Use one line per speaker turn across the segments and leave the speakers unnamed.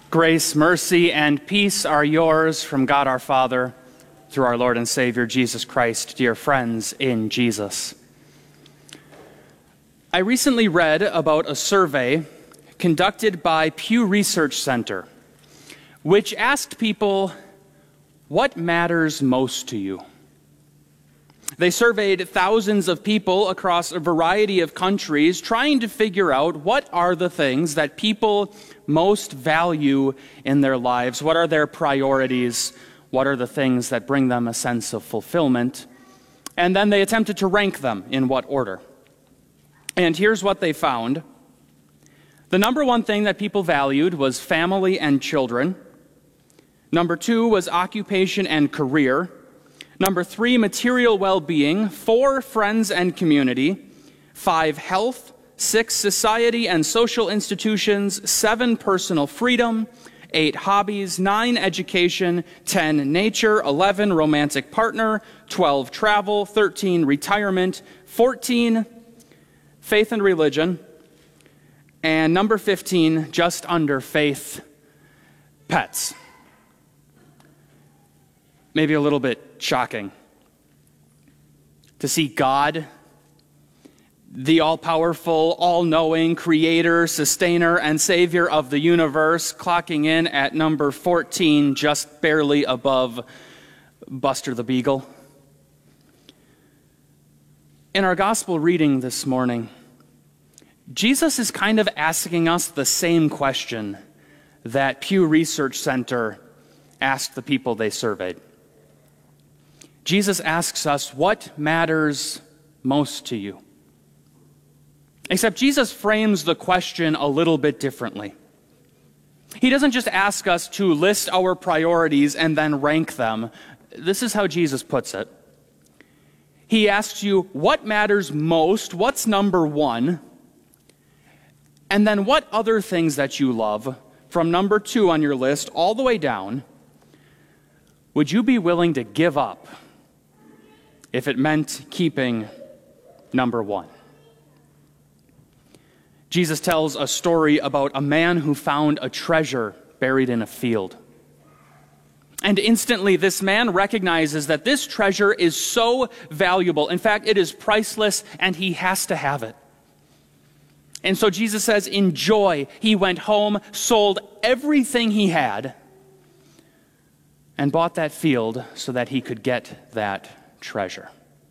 Grace, mercy, and peace are yours from God our Father, through our Lord and Savior, Jesus Christ, dear friends in Jesus. I recently read about a survey conducted by Pew Research Center, which asked people, what matters most to you? They surveyed thousands of people across a variety of countries, trying to figure out what are the things that people most value in their lives, what are their priorities, what are the things that bring them a sense of fulfillment, and then they attempted to rank them in what order. And here's what they found. The number one thing that people valued was family and children. Number two was occupation and career. Number three, material well-being. 4, friends and community. 5, health. 6, society and social institutions. 7, personal freedom. 8, hobbies. 9, education. 10, nature. 11, romantic partner. 12, travel. 13, retirement. 14, faith and religion. And number 15, just under faith, pets. Maybe a little bit shocking to see God, the all-powerful, all-knowing creator, sustainer, and savior of the universe, clocking in at number 14, just barely above Buster the Beagle. In our gospel reading this morning, Jesus is kind of asking us the same question that Pew Research Center asked the people they surveyed. Jesus asks us, what matters most to you? Except Jesus frames the question a little bit differently. He doesn't just ask us to list our priorities and then rank them. This is how Jesus puts it. He asks you, what matters most? What's number one? And then what other things that you love, from number 2 on your list all the way down, would you be willing to give up if it meant keeping number 1? Jesus tells a story about a man who found a treasure buried in a field. And instantly this man recognizes that this treasure is so valuable. In fact, it is priceless and he has to have it. And so Jesus says, in joy, he went home, sold everything he had, and bought that field so that he could get that treasure.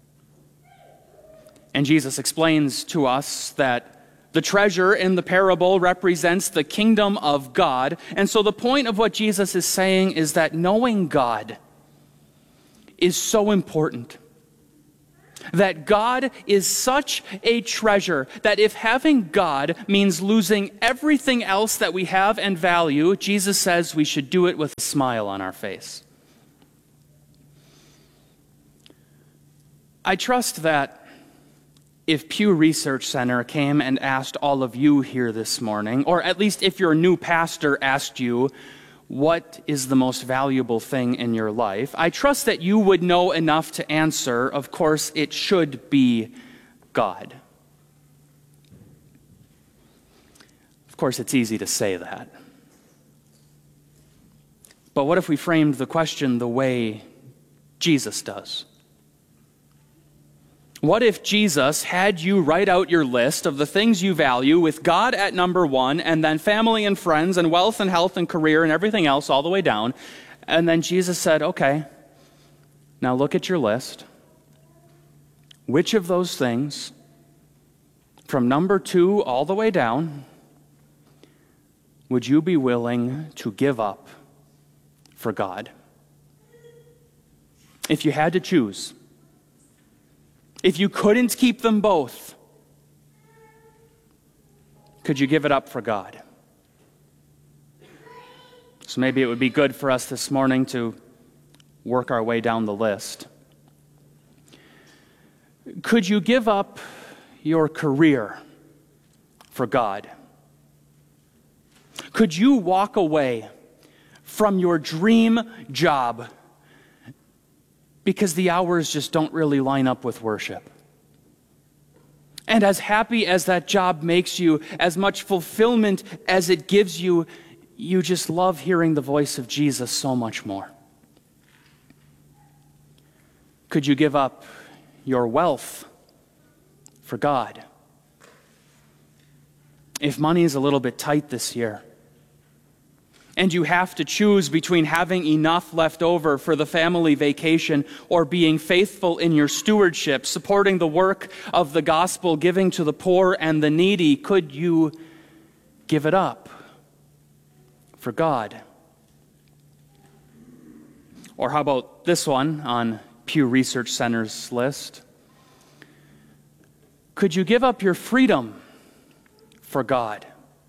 And Jesus explains to us that the treasure in the parable represents the kingdom of God. And so the point of what Jesus is saying is that knowing God is so important. That God is such a treasure that if having God means losing everything else that we have and value, Jesus says we should do it with a smile on our face. I trust that if Pew Research Center came and asked all of you here this morning, or at least if your new pastor asked you, what is the most valuable thing in your life? I trust that you would know enough to answer, of course, it should be God. Of course, it's easy to say that. But what if we framed the question the way Jesus does? What if Jesus had you write out your list of the things you value with God at number 1 and then family and friends and wealth and health and career and everything else all the way down, and then Jesus said, okay, now look at your list. Which of those things from number 2 all the way down would you be willing to give up for God? If you had to choose, if you couldn't keep them both, could you give it up for God? So maybe it would be good for us this morning to work our way down the list. Could you give up your career for God? Could you walk away from your dream job because the hours just don't really line up with worship? And as happy as that job makes you, as much fulfillment as it gives you, you just love hearing the voice of Jesus so much more? Could you give up your wealth for God? If money is a little bit tight this year, and you have to choose between having enough left over for the family vacation or being faithful in your stewardship, supporting the work of the gospel, giving to the poor and the needy, could you give it up for God? Or how about this one on Pew Research Center's list? Could you give up your freedom for God?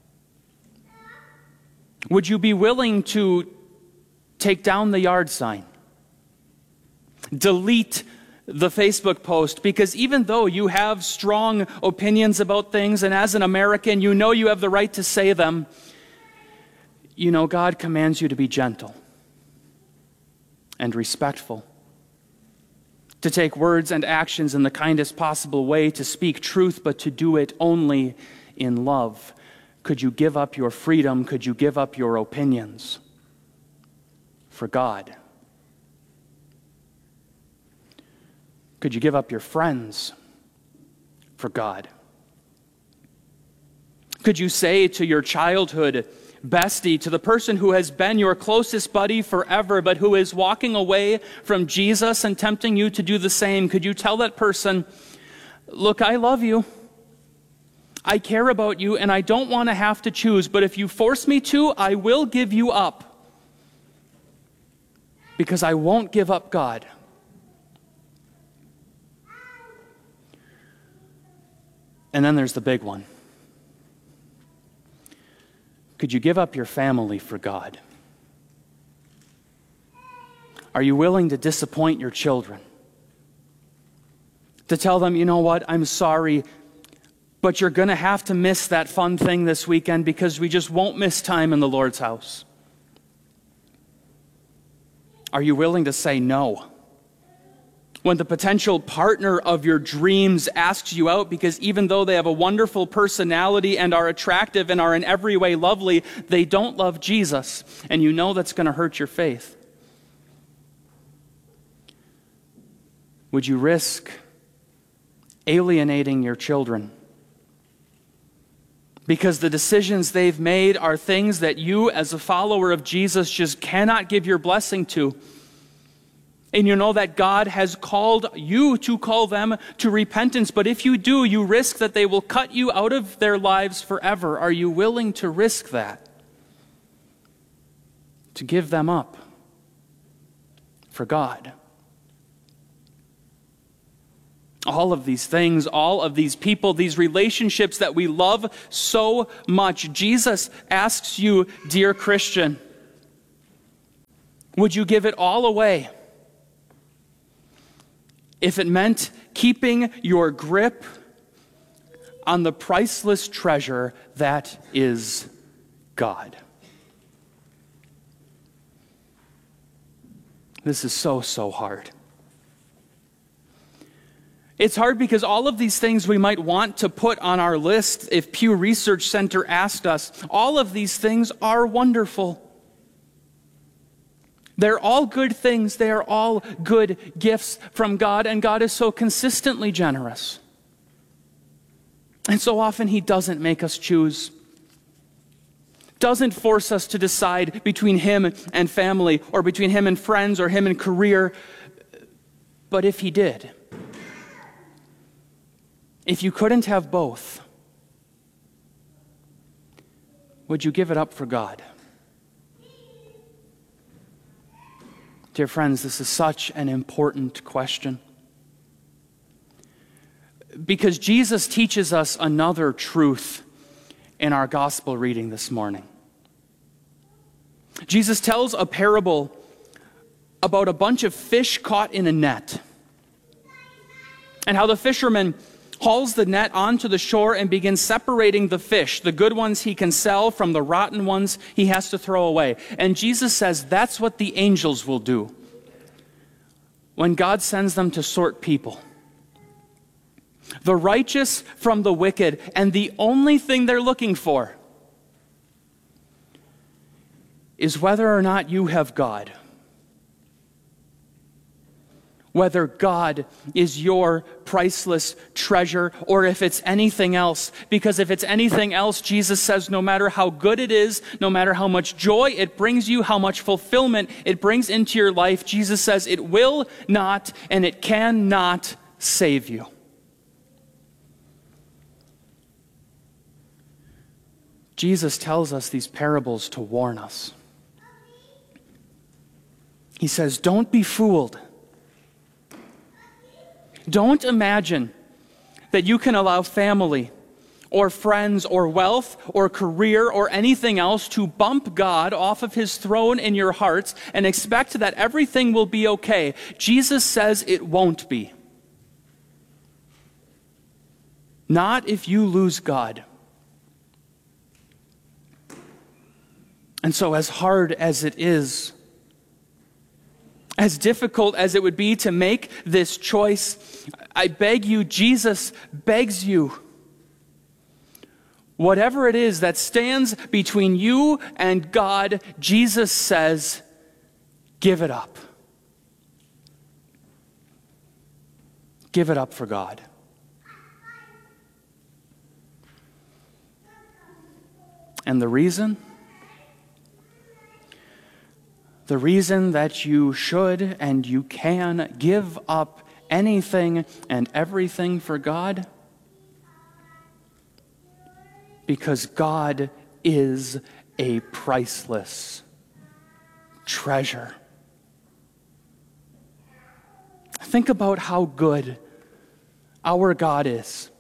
Would you be willing to take down the yard sign? Delete the Facebook post, because even though you have strong opinions about things, and as an American, you know you have the right to say them, you know God commands you to be gentle and respectful, to take words and actions in the kindest possible way, to speak truth, but to do it only in love. Could you give up your freedom? Could you give up your opinions for God? Could you give up your friends for God? Could you say to your childhood bestie, to the person who has been your closest buddy forever, but who is walking away from Jesus and tempting you to do the same, could you tell that person, look, I love you. I care about you, and I don't want to have to choose, but if you force me to, I will give you up, because I won't give up God. And then there's the big one. Could you give up your family for God? Are you willing to disappoint your children? To tell them, you know what, I'm sorry, but you're going to have to miss that fun thing this weekend because we just won't miss time in the Lord's house. Are you willing to say no when the potential partner of your dreams asks you out because even though they have a wonderful personality and are attractive and are in every way lovely, they don't love Jesus, and you know that's going to hurt your faith? Would you risk alienating your children because the decisions they've made are things that you, as a follower of Jesus, just cannot give your blessing to? And you know that God has called you to call them to repentance, but if you do, you risk that they will cut you out of their lives forever. Are you willing to risk that? To give them up for God? All of these things, all of these people, these relationships that we love so much, Jesus asks you, dear Christian, would you give it all away if it meant keeping your grip on the priceless treasure that is God? This is so hard. It's hard because all of these things we might want to put on our list, if Pew Research Center asked us, all of these things are wonderful. They're all good things. They are all good gifts from God, and God is so consistently generous. And so often He doesn't make us choose, doesn't force us to decide between Him and family, or between Him and friends, or Him and career. But if He did, if you couldn't have both, would you give it up for God? Dear friends, this is such an important question, because Jesus teaches us another truth in our gospel reading this morning. Jesus tells a parable about a bunch of fish caught in a net, and how the fisherman hauls the net onto the shore and begins separating the fish. The good ones he can sell from the rotten ones he has to throw away. And Jesus says that's what the angels will do when God sends them to sort people. The righteous from the wicked, and the only thing they're looking for is whether or not you have God. Whether God is your priceless treasure or if it's anything else. Because if it's anything else, Jesus says no matter how good it is, no matter how much joy it brings you, how much fulfillment it brings into your life, Jesus says it will not and it cannot save you. Jesus tells us these parables to warn us. He says, don't be fooled. Don't imagine that you can allow family or friends or wealth or career or anything else to bump God off of his throne in your hearts and expect that everything will be okay. Jesus says it won't be. Not if you lose God. And so as hard as it is, as difficult as it would be to make this choice, I beg you, Jesus begs you, whatever it is that stands between you and God, Jesus says, give it up. Give it up for God. And the reason that you should and you can give up anything and everything for God, because God is a priceless treasure. Think about how good our God is.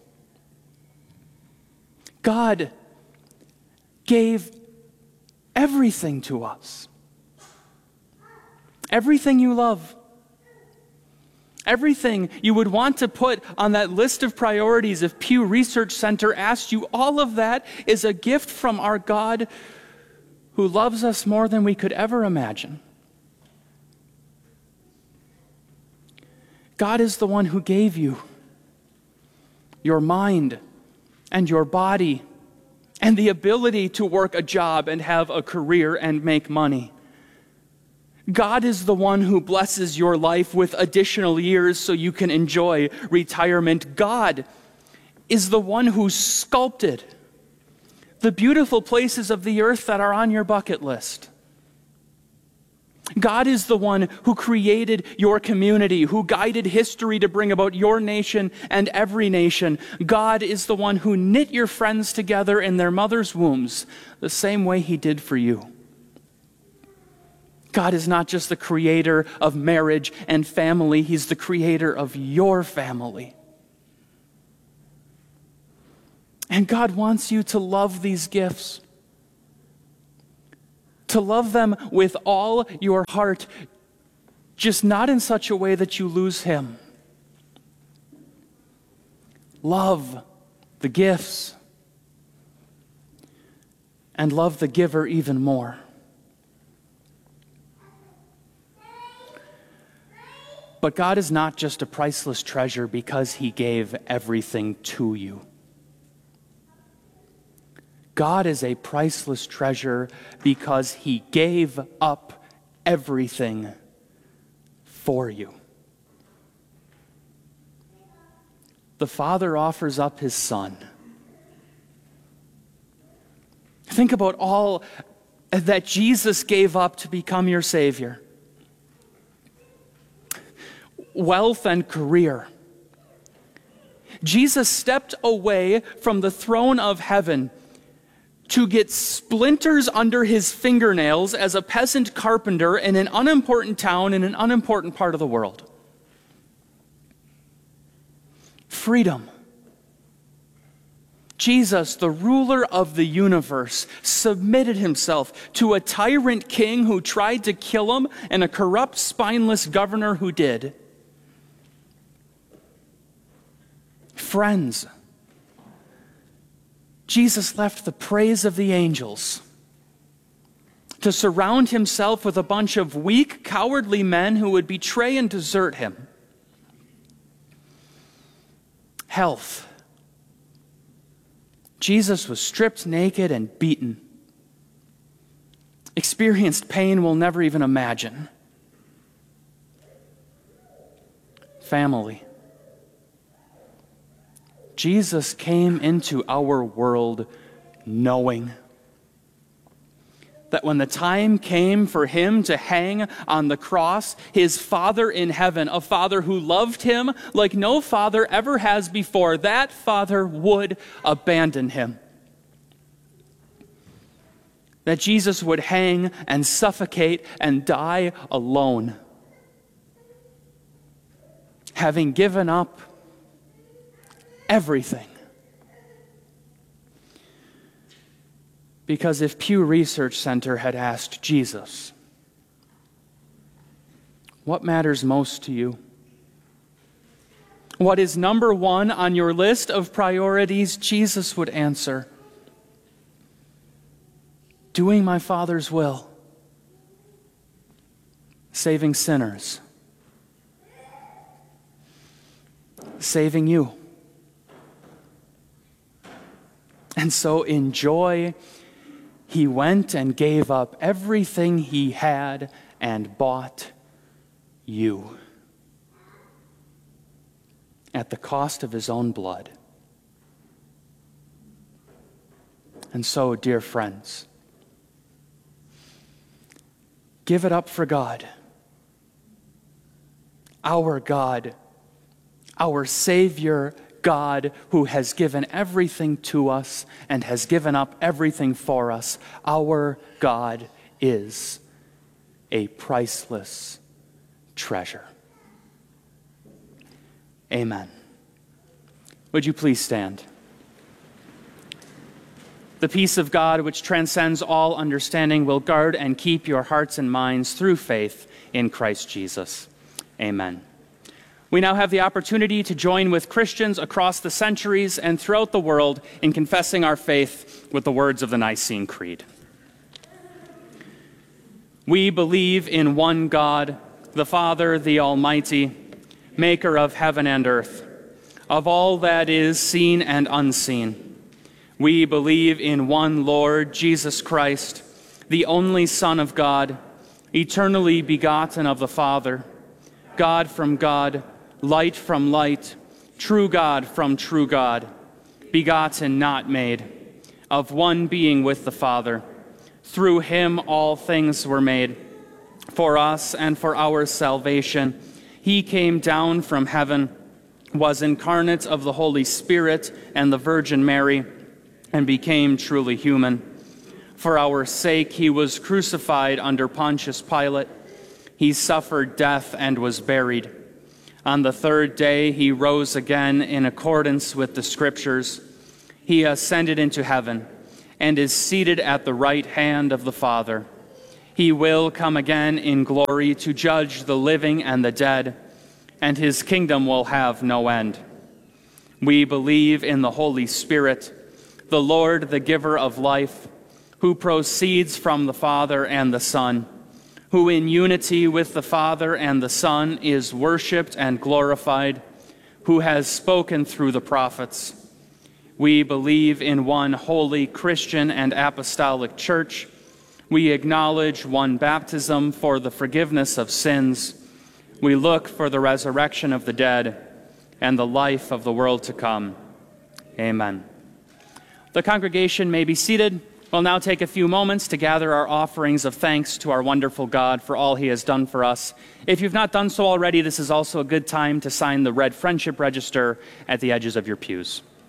God gave everything to us. Everything you love. Everything you would want to put on that list of priorities if Pew Research Center asked you, all of that is a gift from our God who loves us more than we could ever imagine. God is the one who gave you your mind and your body and the ability to work a job and have a career and make money. God is the one who blesses your life with additional years so you can enjoy retirement. God is the one who sculpted the beautiful places of the earth that are on your bucket list. God is the one who created your community, who guided history to bring about your nation and every nation. God is the one who knit your friends together in their mother's wombs, the same way he did for you. God is not just the creator of marriage and family, he's the creator of your family. And God wants you to love these gifts, to love them with all your heart, just not in such a way that you lose him. Love the gifts and love the giver even more. But God is not just a priceless treasure because he gave everything to you. God is a priceless treasure because he gave up everything for you. The Father offers up his Son. Think about all that Jesus gave up to become your Savior. Wealth and career. Jesus stepped away from the throne of heaven to get splinters under his fingernails as a peasant carpenter in an unimportant town in an unimportant part of the world. Freedom. Jesus, the ruler of the universe, submitted himself to a tyrant king who tried to kill him and a corrupt, spineless governor who did. Friends, Jesus left the praise of the angels to surround himself with a bunch of weak, cowardly men who would betray and desert him. Health. Jesus was stripped naked and beaten. experienced pain we'll never even imagine. Family. Jesus came into our world knowing that when the time came for him to hang on the cross, his Father in heaven, a Father who loved him like no father ever has before, that Father would abandon him. That Jesus would hang and suffocate and die alone, having given up everything. Because if Pew Research Center had asked Jesus, what matters most to you? What is number one on your list of priorities? Jesus would answer, doing my Father's will, saving sinners, saving you. And so in joy, he went and gave up everything he had and bought you at the cost of his own blood. And so, dear friends, give it up for God, our Savior God, who has given everything to us and has given up everything for us. Our God is a priceless treasure. Amen. Would you please stand? The peace of God, which transcends all understanding, will guard and keep your hearts and minds through faith in Christ Jesus. Amen. We now have the opportunity to join with Christians across the centuries and throughout the world in confessing our faith with the words of the Nicene Creed. We believe in one God, the Father, the Almighty, maker of heaven and earth, of all that is seen and unseen. We believe in one Lord, Jesus Christ, the only Son of God, eternally begotten of the Father, God from God, light from light, true God from true God, begotten, not made, of one being with the Father. Through him all things were made. For us and for our salvation, he came down from heaven, was incarnate of the Holy Spirit and the Virgin Mary, and became truly human. For our sake he was crucified under Pontius Pilate. He suffered death and was buried. On the third day he rose again in accordance with the Scriptures. He ascended into heaven and is seated at the right hand of the Father. He will come again in glory to judge the living and the dead, and his kingdom will have no end. We believe in the Holy Spirit, the Lord, the giver of life, who proceeds from the Father and the Son, who in unity with the Father and the Son is worshipped and glorified, who has spoken through the prophets. We believe in one holy Christian and apostolic church. We acknowledge one baptism for the forgiveness of sins. We look for the resurrection of the dead and the life of the world to come. Amen. The congregation may be seated. We'll now take a few moments to gather our offerings of thanks to our wonderful God for all he has done for us. If you've not done so already, this is also a good time to sign the red friendship register at the edges of your pews.